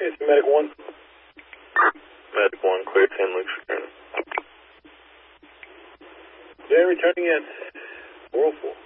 It's Medic 1. Medic 1, clear 10, Luke's returning. They're returning at 404.